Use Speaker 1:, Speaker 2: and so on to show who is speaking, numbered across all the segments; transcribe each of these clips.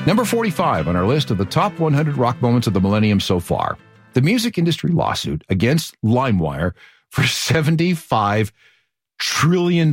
Speaker 1: Number 45 on our list of the top 100 rock moments of the millennium so far, the music industry lawsuit against LimeWire for $75 trillion.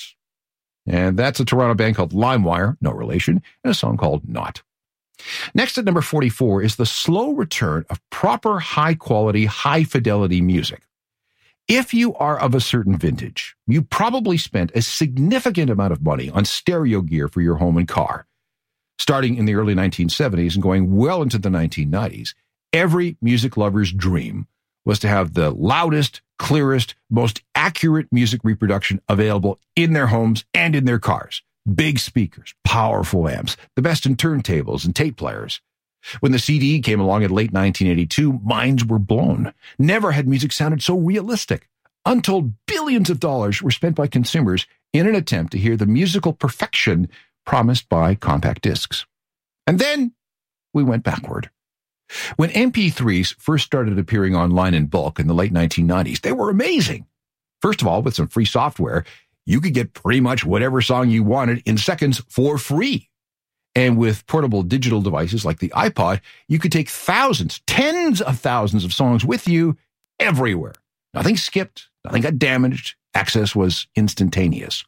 Speaker 1: And that's a Toronto band called LimeWire, no relation, and a song called Not. Next at number 44 is the slow return of proper high-quality, high-fidelity music. If you are of a certain vintage, you probably spent a significant amount of money on stereo gear for your home and car. Starting in the early 1970s and going well into the 1990s, every music lover's dream was to have the loudest, clearest, most accurate music reproduction available in their homes and in their cars. Big speakers, powerful amps, the best in turntables and tape players. When the CD came along in late 1982, minds were blown. Never had music sounded so realistic. Untold billions of dollars were spent by consumers in an attempt to hear the musical perfection promised by compact discs. And then we went backward. When MP3s first started appearing online in bulk in the late 1990s, they were amazing. First of all, with some free software, you could get pretty much whatever song you wanted in seconds for free. And with portable digital devices like the iPod, you could take thousands, tens of thousands of songs with you everywhere. Nothing skipped, nothing got damaged. Access was instantaneous.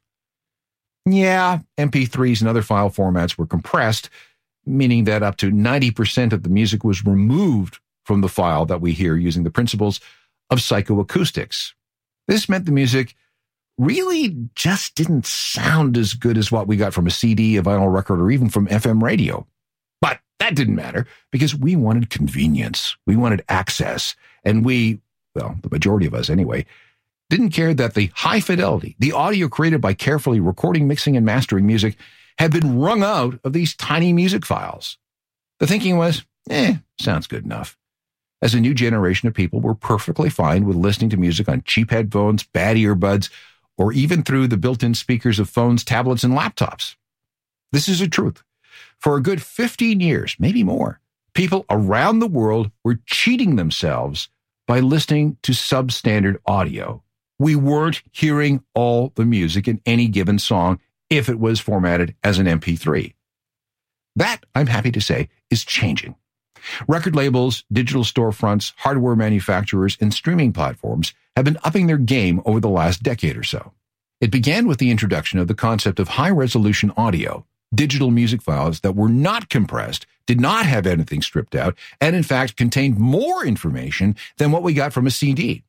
Speaker 1: Yeah, MP3s and other file formats were compressed, meaning that up to 90% of the music was removed from the file that we hear using the principles of psychoacoustics. This meant the music really just didn't sound as good as what we got from a CD, a vinyl record, or even from FM radio. But that didn't matter because we wanted convenience. We wanted access. And we, well, the majority of us anyway, didn't care that the high fidelity, the audio created by carefully recording, mixing, and mastering music had been wrung out of these tiny music files. The thinking was, sounds good enough. As a new generation of people were perfectly fine with listening to music on cheap headphones, bad earbuds, or even through the built-in speakers of phones, tablets, and laptops. This is the truth. For a good 15 years, maybe more, people around the world were cheating themselves by listening to substandard audio. We weren't hearing all the music in any given song if it was formatted as an MP3. That, I'm happy to say, is changing. Record labels, digital storefronts, hardware manufacturers, and streaming platforms have been upping their game over the last decade or so. It began with the introduction of the concept of high-resolution audio, digital music files that were not compressed, did not have anything stripped out, and in fact contained more information than what we got from a CD.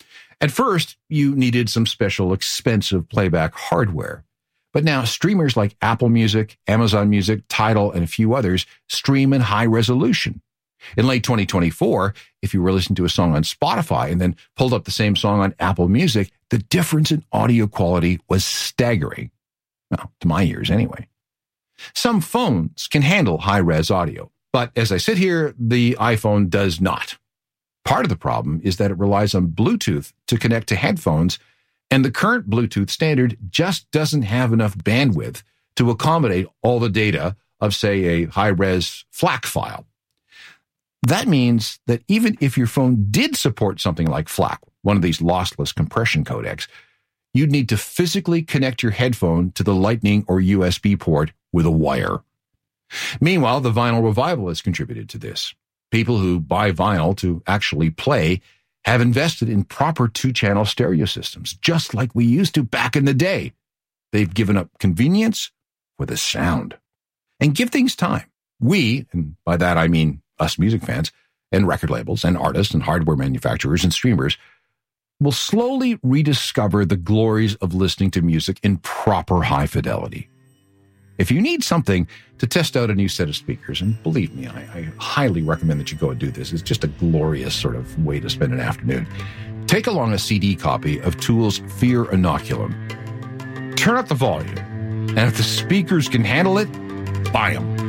Speaker 1: At first, you needed some special expensive playback hardware. But now streamers like Apple Music, Amazon Music, Tidal, and a few others stream in high resolution. In late 2024, if you were listening to a song on Spotify and then pulled up the same song on Apple Music, the difference in audio quality was staggering. Well, to my ears anyway. Some phones can handle high-res audio, but as I sit here, the iPhone does not. Part of the problem is that it relies on Bluetooth to connect to headphones, and the current Bluetooth standard just doesn't have enough bandwidth to accommodate all the data of, say, a high-res FLAC file. That means that even if your phone did support something like FLAC, one of these lossless compression codecs, you'd need to physically connect your headphone to the Lightning or USB port with a wire. Meanwhile, the vinyl revival has contributed to this. People who buy vinyl to actually play have invested in proper two-channel stereo systems, just like we used to back in the day. They've given up convenience for the sound. And give things time. We, and by that I mean us music fans, and record labels, and artists, and hardware manufacturers, and streamers, will slowly rediscover the glories of listening to music in proper high fidelity. If you need something to test out a new set of speakers, and believe me, I highly recommend that you go and do this. It's just a glorious sort of way to spend an afternoon. Take along a CD copy of Tool's Fear Inoculum. Turn up the volume, and if the speakers can handle it, buy them.